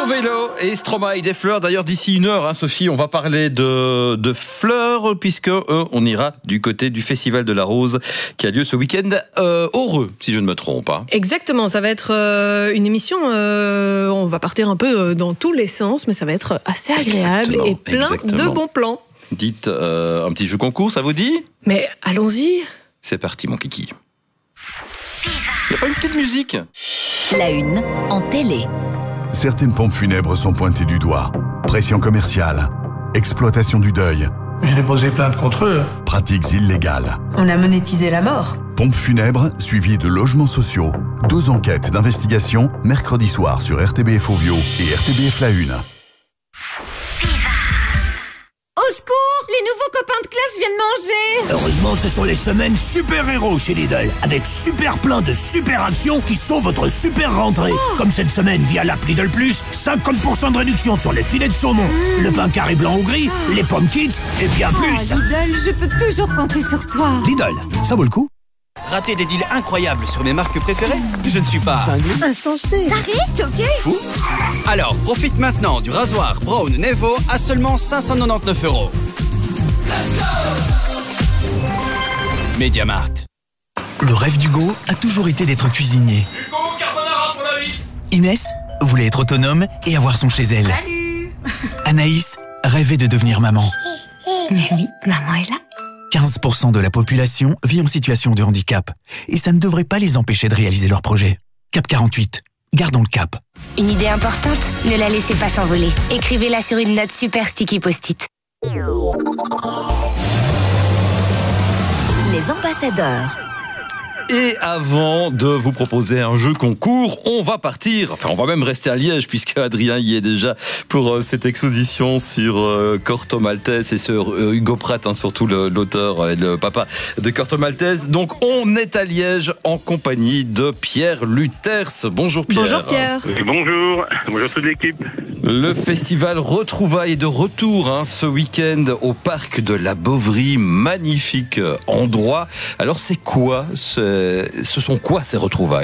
Vélo et Stromae, des fleurs. D'ailleurs, d'ici une heure, Sophie, on va parler de fleurs, puisque on ira du côté du Festival de la Rose qui a lieu ce week-end heureux, si je ne me trompe. Exactement, ça va être une émission, on va partir un peu dans tous les sens, mais ça va être assez agréable et plein de bons plans. Dites un petit jeu concours, ça vous dit? Mais allons-y. C'est parti, mon kiki. Il n'y a pas une petite musique? La une en télé. Certaines pompes funèbres sont pointées du doigt. Pression commerciale, exploitation du deuil. J'ai déposé plainte contre eux. Pratiques illégales. On a monétisé la mort. Pompes funèbres suivies de logements sociaux. 2 enquêtes d'investigation mercredi soir sur RTBF Ovio et RTBF La Une. Au secours! Les nouveaux copains de classe viennent manger! Heureusement, ce sont les semaines super-héros chez Lidl, avec super plein de super actions qui sont votre super rentrée. Comme cette semaine via l'app Lidl Plus, 50% de réduction sur les filets de saumon, le pain carré blanc ou gris, les pommes kids et bien plus. Lidl, je peux toujours compter sur toi. Lidl, ça vaut le coup. Rater des deals incroyables sur mes marques préférées? Je ne suis pas cinglé. Insensé. T'arrêtes, ok? Fou. Alors, profite maintenant du rasoir Brown Nevo à seulement 599 €. Let's go! MediaMarkt. Le rêve d'Hugo a toujours été d'être cuisinier. Hugo, carbonara pour la 8. Inès voulait être autonome et avoir son chez elle. Salut. Anaïs rêvait de devenir maman. Mais oui, maman est là. 15% de la population vit en situation de handicap. Et ça ne devrait pas les empêcher de réaliser leurs projets. Cap 48. Gardons le cap. Une idée importante, ne la laissez pas s'envoler. Écrivez-la sur une note super sticky post-it. Les ambassadeurs. Et avant de vous proposer un jeu concours, on va partir, on va même rester à Liège puisque Adrien y est déjà pour cette exposition sur Corto Maltese et sur Hugo Pratt, surtout l'auteur et le papa de Corto Maltese. Donc on est à Liège en compagnie de Pierre Luters. Bonjour Pierre. Bonjour Pierre. Bonjour, bonjour toute l'équipe. Le festival Retrouvailles est de retour ce week-end au parc de la Bovry, magnifique endroit. Alors c'est quoi ce sont quoi ces retrouvailles ?